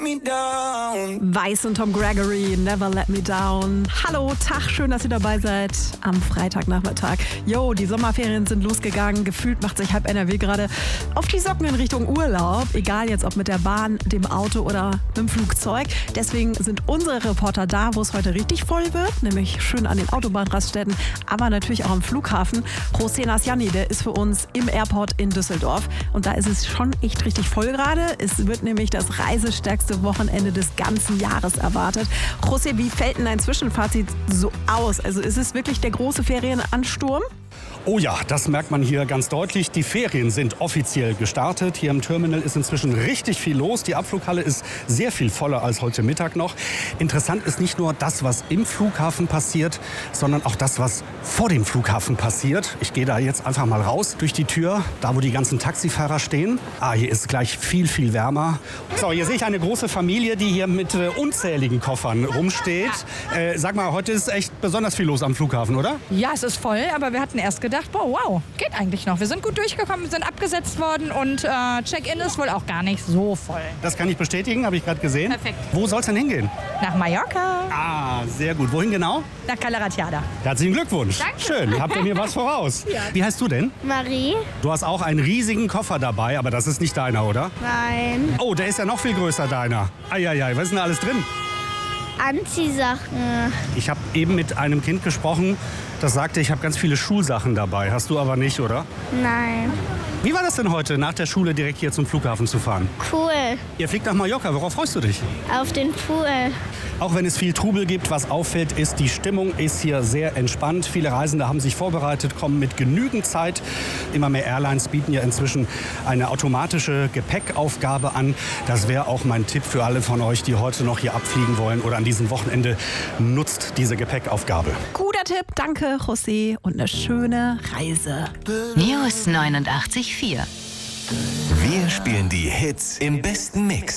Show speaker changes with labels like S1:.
S1: me down.
S2: Weiß und Tom Gregory, Never Let Me Down. Hallo, Tag, schön, dass ihr dabei seid am Freitagnachmittag. Jo, die Sommerferien sind losgegangen. Gefühlt macht sich halb NRW gerade auf die Socken in Richtung Urlaub. Egal jetzt ob mit der Bahn, dem Auto oder mit dem Flugzeug. Deswegen sind unsere Reporter da, wo es heute richtig voll wird. Nämlich schön an den Autobahnraststätten, aber natürlich auch am Flughafen. José Nasjani, der ist für uns im Airport in Düsseldorf. Und da ist es schon echt richtig voll gerade. Es wird nämlich das reisestärkste Wochenende des ganzen Jahres erwartet. José, wie fällt denn dein Zwischenfazit so aus? Also ist es wirklich der große Ferienansturm?
S3: Oh ja, das merkt man hier ganz deutlich. Die Ferien sind offiziell gestartet. Hier im Terminal ist inzwischen richtig viel los. Die Abflughalle ist sehr viel voller als heute Mittag noch. Interessant ist nicht nur das, was im Flughafen passiert, sondern auch das, was vor dem Flughafen passiert. Ich gehe da jetzt einfach mal raus durch die Tür, da wo die ganzen Taxifahrer stehen. Hier ist gleich viel, viel wärmer. So, hier sehe ich eine große Familie, die hier mit unzähligen Koffern rumsteht. Sag mal, heute ist echt besonders viel los am Flughafen, oder?
S4: Ja, es ist voll, aber wir hatten erst gedacht, boah, wow, geht eigentlich noch. Wir sind gut durchgekommen, sind abgesetzt worden und Check-in ist wohl auch gar nicht so voll.
S3: Das kann ich bestätigen, habe ich gerade gesehen.
S4: Perfekt.
S3: Wo soll es denn hingehen?
S4: Nach Mallorca,
S3: Sehr gut. Wohin genau?
S4: nach Calaratiada.
S3: Herzlichen Glückwunsch.
S4: Danke.
S3: Schön, habt ihr mir was voraus.
S4: Ja.
S3: Wie heißt du denn?
S5: Marie?
S3: Du hast auch einen riesigen Koffer dabei, aber das ist nicht deiner, oder?
S5: Nein.
S3: Oh, der ist ja noch viel größer, deiner. Eieiei, was ist denn da alles drin?
S5: Anziehsachen.
S3: Ich habe eben mit einem Kind gesprochen, das sagte, ich habe ganz viele Schulsachen dabei. Hast du aber nicht, oder?
S5: Nein.
S3: Wie war das denn heute, nach der Schule direkt hier zum Flughafen zu fahren?
S5: Cool.
S3: Ihr fliegt nach Mallorca, worauf freust du dich?
S5: Auf den Pool.
S3: Auch wenn es viel Trubel gibt, was auffällt, ist, die Stimmung ist hier sehr entspannt. Viele Reisende haben sich vorbereitet, kommen mit genügend Zeit. Immer mehr Airlines bieten ja inzwischen eine automatische Gepäckaufgabe an. Das wäre auch mein Tipp für alle von euch, die heute noch hier abfliegen wollen oder an diesem Wochenende. Nutzt diese Gepäckaufgabe.
S2: Guter Tipp, danke José und eine schöne Reise.
S6: News 89.4.
S1: Wir spielen die Hits im besten Mix.